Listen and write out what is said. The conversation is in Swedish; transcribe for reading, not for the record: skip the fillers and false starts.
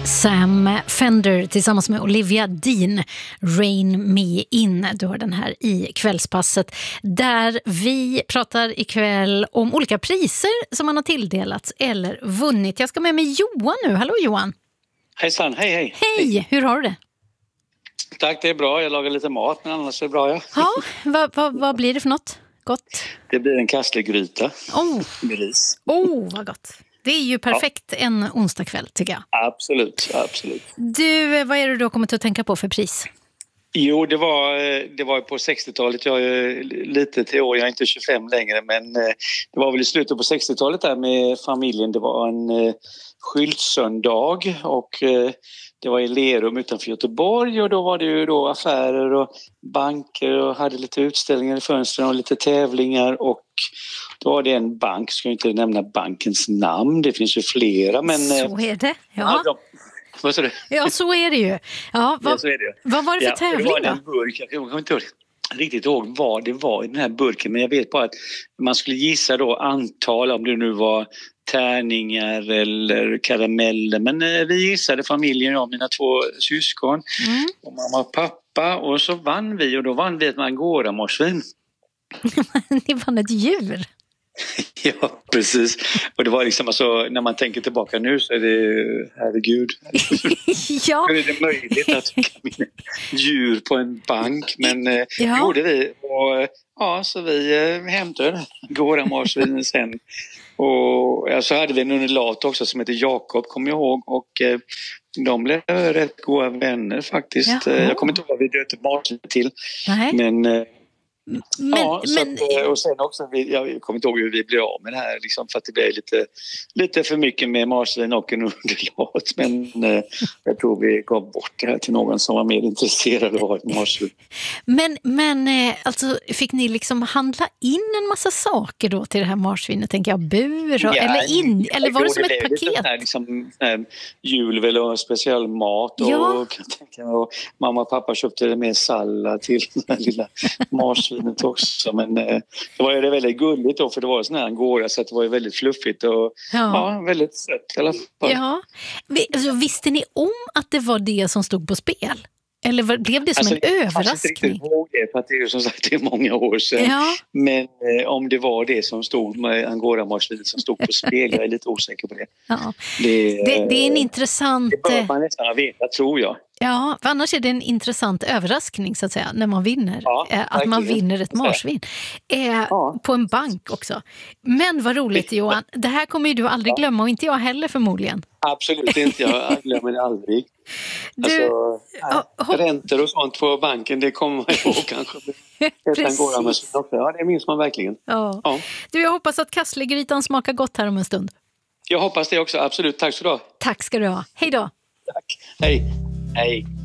Sam Fender tillsammans med Olivia Dean, Rain Me In. Du har den här i kvällspasset där vi pratar ikväll om olika priser som man har tilldelats eller vunnit. Jag ska med mig Johan nu. Hallå Johan. Hejsan, hej. Hej, hur har du det? Tack, det är bra. Jag lagar lite mat, men annars är det bra. Ja, vad blir det för något? Gott? Det blir en kasslegryta med ris. Vad gott. Det är ju perfekt en onsdagkväll tycker jag. Absolut. Du, vad är det du har kommit att tänka på för pris? Jo, det var på 60-talet. Jag är lite till år, jag är inte 25 längre, men det var väl i slutet på 60-talet där med familjen. Det var en skyltsöndag och det var i Lerum utanför Göteborg och då var det ju då affärer och banker och hade lite utställningar i fönstren och lite tävlingar och då var det en bank, ska jag inte nämna bankens namn, det finns ju flera men... Så är det, ja. Vad sa du? Ja, så är det ju. Ja, så är det. Vad var det för tävling då? Det var en burk, jag kommer inte riktigt ihåg vad det var i den här burken, men jag vet bara att man skulle gissa då antal, om det nu var tärningar eller karameller, men vi gissade familjen, jag och mina 2 syskon och mamma och pappa, och så vann vi, och då vann vi ett angora-marsvin. Ni vann ett djur. Ja, precis. Och det var liksom, alltså, när man tänker tillbaka nu så är det, herregud. Ja. Hur är det möjligt att vinna djur på en bank? Men det gjorde vi. Och så vi hämtade angora-marsvinen sen. Och så hade vi en undulat också som heter Jakob, kommer jag ihåg. Och de blev rätt goda vänner faktiskt. Jaha. Jag kommer inte ihåg vad vi döpte marsvin till. Nej. Men och sen också, jag kommer inte ihåg hur vi blev av med det här liksom, för att det blev lite för mycket med marsvin och en underlat, men jag tror vi gav bort det här till någon som var mer intresserad av ett marsvin. Men alltså, fick ni liksom handla in en massa saker då till det här marsvinet, tänker jag, bur eller var det som ett paket? Här, liksom, julvel och speciell mat och mamma och pappa köpte det med sallad till den här lilla marsvinet också, men det var ju väldigt gulligt då, för det var sån här angora så att det var ju väldigt fluffigt och väldigt sött i alla fall. Ja. Alltså, visste ni om att det var det som stod på spel? Eller blev det som en överraskning? Jag inte riktigt ihåg det, för att det är ju som sagt det är många år sedan. Ja. Men om det var det som stod med angora-marsvinet som stod på spel, jag är lite osäker på det. Ja. Det är en intressant... Det bör man nästan veta, tror jag. Ja, för annars är det en intressant överraskning så att säga, när man vinner. Att man vinner ett marsvin. På en bank också. Men vad roligt Johan, det här kommer ju du aldrig glömma, och inte jag heller förmodligen. Absolut inte, jag glömmer det aldrig. Räntor och sånt på banken, det kommer man ihåg kanske. Precis. Ja, det minns man verkligen. Ja. Du, jag hoppas att kasslegrytan smakar gott här om en stund. Jag hoppas det också, absolut. Tack så du ha. Tack ska du ha. Hej då. Tack. Hej.